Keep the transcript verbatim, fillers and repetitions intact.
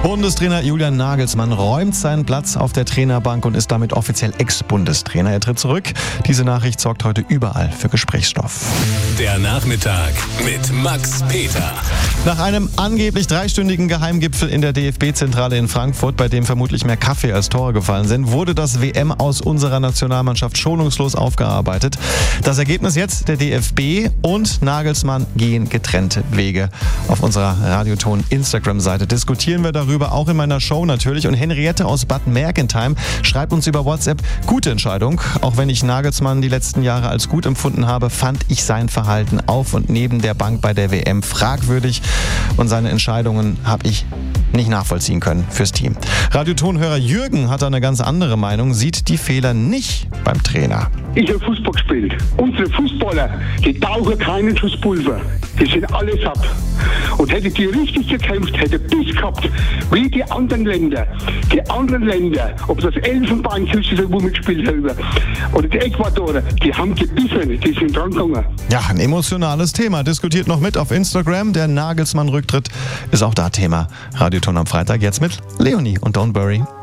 Bundestrainer Julian Nagelsmann räumt seinen Platz auf der Trainerbank und ist damit offiziell Ex-Bundestrainer. Er tritt zurück. Diese Nachricht sorgt heute überall für Gesprächsstoff. Der Nachmittag mit Max Peter. Nach einem angeblich dreistündigen Geheimgipfel in der D F B-Zentrale in Frankfurt, bei dem vermutlich mehr Kaffee als Tore gefallen sind, wurde das W M aus unserer Nationalmannschaft schonungslos aufgearbeitet. Das Ergebnis jetzt: der D F B und Nagelsmann gehen getrennte Wege. Auf unserer Radioton-Instagram-Seite diskutieren wir darüber, auch in meiner Show natürlich. Und Henriette aus Bad Mergentheim schreibt uns über WhatsApp: gute Entscheidung. Auch wenn ich Nagelsmann die letzten Jahre als gut empfunden habe, fand ich sein Verhalten auf und neben der Bank bei der W M fragwürdig. Und seine Entscheidungen habe ich nicht nachvollziehen können fürs Team. Radiotonhörer Jürgen hat eine ganz andere Meinung, sieht die Fehler nicht beim Trainer. Ich habe Fußball gespielt. Unsere Fußballer, die tauchen keinen Schuss Pulver. Die sind alle satt. Und hätte die richtig gekämpft, hätte Biss gehabt, wie die anderen Länder. Die anderen Länder, ob das Elfenbeinküste wo mitgespielt haben, oder die Ecuador, die haben gebissen, die sind dran gegangen. Ja, ein emotionales Thema. Diskutiert noch mit auf Instagram. Der Nagelsmann-Rücktritt ist auch da Thema. Radioton am Freitag jetzt mit Leonie und Don't Worry.